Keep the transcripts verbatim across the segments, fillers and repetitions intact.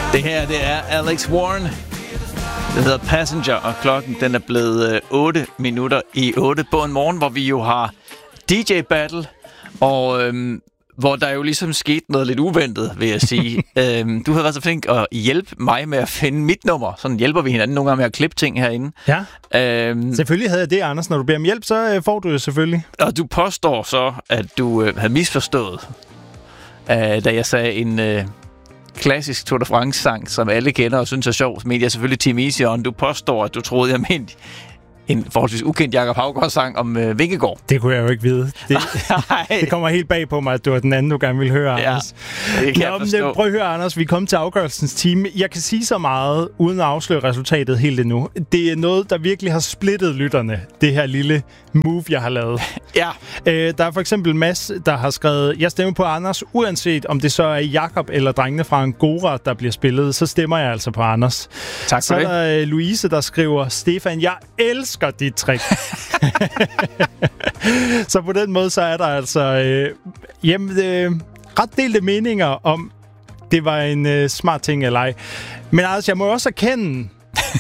Det her, det er Alex Warren. Det hedder Passenger, og klokken den er blevet øh, otte minutter i otte på en morgen, hvor vi jo har D J Battle, og øhm, hvor der jo ligesom skete noget lidt uventet, vil jeg sige. øhm, du har været så flink at hjælpe mig med at finde mit nummer. Sådan hjælper vi hinanden nogle gange med at klippe ting herinde. Ja, øhm, selvfølgelig havde jeg det, Anders. Når du beder om hjælp, så øh, får du det selvfølgelig. Og du påstår så, at du øh, havde misforstået, øh, da jeg sagde en... Øh, klassisk Tour de France-sang, som alle kender og synes er sjov, men jeg er selvfølgelig Team Easy On. Du påstår, at du troede, jeg mente en forholdsvis ukendt Jakob Haugaard-sang om øh, Vingegaard. Det kunne jeg jo ikke vide. Det, det kommer helt bag på mig, at du var den anden, du gerne ville høre, Anders. Ja, det kan Nå, jeg forstå. Prøv at høre, Anders. Vi er kommet til afgørelsens time. Jeg kan sige så meget, uden at afsløre resultatet helt endnu. Det er noget, der virkelig har splittet lytterne. Det her lille move, jeg har lavet. Ja. Øh, der er for eksempel Mads, der har skrevet, jeg stemmer på Anders, uanset om det så er Jakob eller drengene fra Angora, der bliver spillet, så stemmer jeg altså på Anders. Tak for så det. Så er der øh, Louise, der skriver, Stefan, jeg elsker dit trick. Så på den måde, så er der altså øh, jamen, øh, ret delte meninger om, det var en øh, smart ting eller ej. Men altså, jeg må også erkende,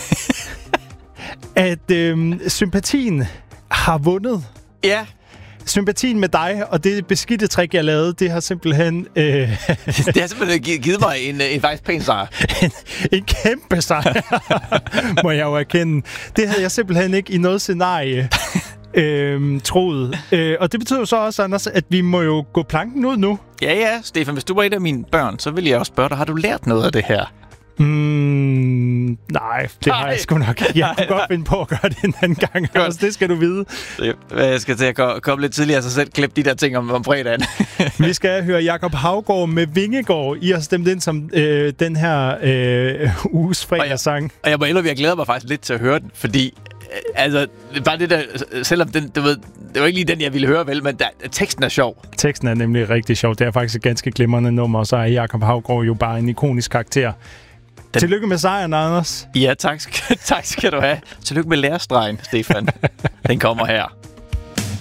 at øh, sympatien har vundet. Ja. Sympatien med dig, og det beskidte trick, jeg lavede, det har simpelthen... Øh, det har simpelthen givet, givet mig en, en faktisk pæn sejr. en, en kæmpe sejr, må jeg jo erkende. Det havde jeg simpelthen ikke i noget scenarie øh, troet. Øh, og det betyder jo så også, Anders, at vi må jo gå planken ud nu. Ja, ja, Stefan, hvis du var et af mine børn, så ville jeg også spørge dig, har du lært noget af det her? Mm, nej, det nej. har jeg sgu nok. Jeg nej, kunne nej. godt finde på at gøre det en anden gang. Altså, det skal du vide. Jeg skal til at komme lidt tidligere, så selv klippe de der ting om, om fredagen. Vi skal høre Jakob Haugaard med Vingegaard. I har stemt ind som øh, den her øh, uges fredagssang. Og, og jeg må indrømme, jeg glæder mig faktisk lidt til at høre den, fordi øh, altså, bare det der, selvom den, du ved, det var ikke lige den, jeg ville høre, vel, men der, teksten er sjov. Teksten er nemlig rigtig sjov. Det er faktisk et ganske glimrende nummer, og så er Jakob Haugaard jo bare en ikonisk karakter. Den... Tillykke med sejren, Anders. Ja, tak, tak skal du have. Tillykke med lærestregen, Stefan. Den kommer her.